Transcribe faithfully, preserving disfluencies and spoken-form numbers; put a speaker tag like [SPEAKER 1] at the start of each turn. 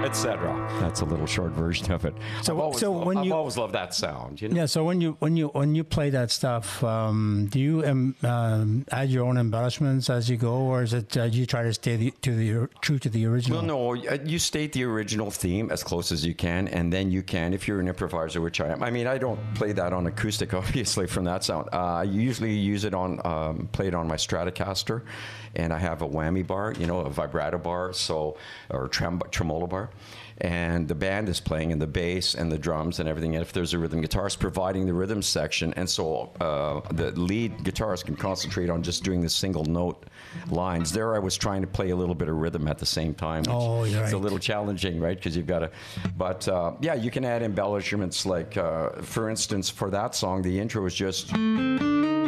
[SPEAKER 1] et cetera. That's a little short version of it.
[SPEAKER 2] So-
[SPEAKER 1] I've always,
[SPEAKER 2] so
[SPEAKER 1] lo-
[SPEAKER 2] when
[SPEAKER 1] I've
[SPEAKER 2] you-
[SPEAKER 1] always loved that sound. You know?
[SPEAKER 2] Yeah. So when you when you when you play that stuff, um, do you um, um, add your own embellishments as you go, or is it uh, you try to stay the, to the true to the original?
[SPEAKER 1] Well, no, uh, you state the original theme as close as you can, and then you can, if you're an improviser, which I am. I mean, I don't play that on acoustic, obviously, from that sound. Uh, I usually use it on, um, play it on my Stratocaster, and I have a whammy bar, you know, a vibrato bar, so or trem- tremolo bar. And the band is playing, and the bass and the drums and everything. And if there's a rhythm guitarist providing the rhythm section, and so uh, the lead guitarist can concentrate on just doing the single note lines. There, I was trying to play a little bit of rhythm at the same time. Which
[SPEAKER 2] Oh, you're
[SPEAKER 1] It's a
[SPEAKER 2] right.
[SPEAKER 1] little challenging, right? Because you've got to. But uh, yeah, you can add embellishments. Like, uh, for instance, for that song, the intro is just.